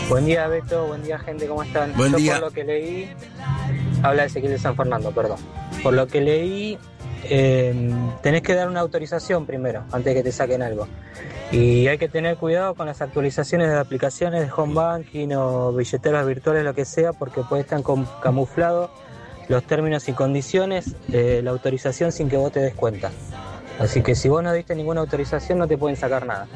Buen día, Beto, buen día, gente, ¿cómo están? Buen día. Por lo que leí, habla Ezequiel de San Fernando, perdón. Por lo que leí, tenés que dar una autorización primero, antes de que te saquen algo. Y hay que tener cuidado con las actualizaciones de aplicaciones de home banking o billeteras virtuales, lo que sea, porque puede estar camuflado los términos y condiciones, la autorización sin que vos te des cuenta. Así que si vos no diste ninguna autorización, no te pueden sacar nada.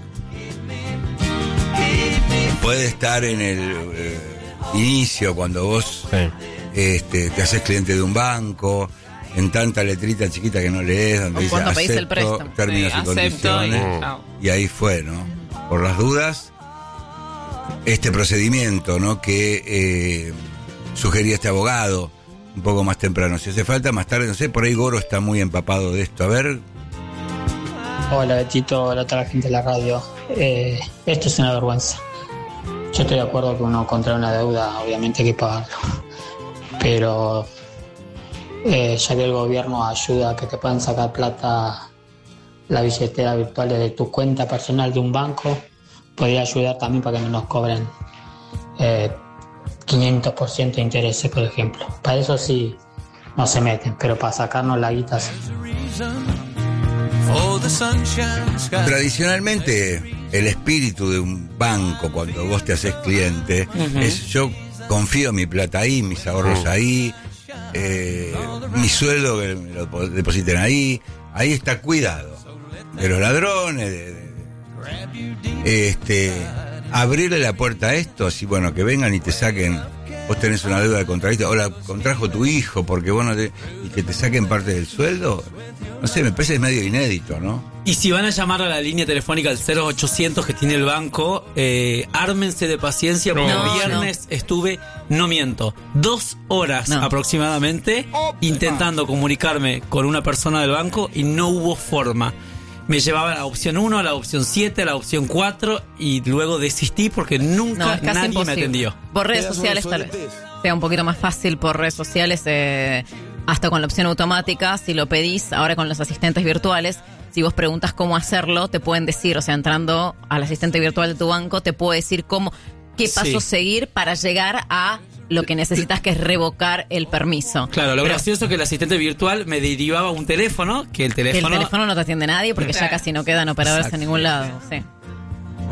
Puede estar en el inicio, cuando vos te haces cliente de un banco, en tanta letrita chiquita que no lees, donde dice cuando pedís el acepto, préstamo. términos y condiciones, y ahí fue, ¿no? Por las dudas, este procedimiento, ¿no? Que sugería este abogado un poco más temprano. Si hace falta, más tarde, no sé, por ahí Goro está muy empapado de esto. A ver. Hola Betito, hola a toda la gente de la radio. Esto es una vergüenza. Yo estoy de acuerdo que uno contra una deuda obviamente hay que pagarlo, pero ya que el gobierno ayuda a que te puedan sacar plata, la billetera virtual desde tu cuenta personal de un banco, podría ayudar también para que no nos cobren 500% de intereses, por ejemplo. Para eso sí no se meten, pero para sacarnos la guita sí. Tradicionalmente, el espíritu de un banco, cuando vos te haces cliente, es: yo confío mi plata ahí, mis ahorros ahí, mi sueldo que me lo depositen ahí está cuidado de los ladrones, abrirle la puerta a estos y bueno, que vengan y te saquen. Vos tenés una deuda de contratista, o la contrajo tu hijo porque vos no y que te saquen parte del sueldo, no sé, me parece medio inédito, ¿no? Y si van a llamar a la línea telefónica al 0800 que tiene el banco, ármense de paciencia, porque el viernes estuve, no miento, 2 horas aproximadamente intentando comunicarme con una persona del banco y no hubo forma. Me llevaba a la opción 1, a la opción 7, a la opción 4 y luego desistí porque nunca nadie imposible. Me atendió. Por redes sociales tal vez sea un poquito más fácil, por redes sociales, hasta con la opción automática, si lo pedís, ahora con los asistentes virtuales, si vos preguntas cómo hacerlo, te pueden decir, o sea, entrando al asistente virtual de tu banco, te puede decir qué pasos seguir para llegar a lo que necesitas, que es revocar el permiso. Claro, lo gracioso es que el asistente virtual me derivaba a un teléfono, que el teléfono no te atiende nadie porque ya casi no quedan operadores en ningún lado. Sí.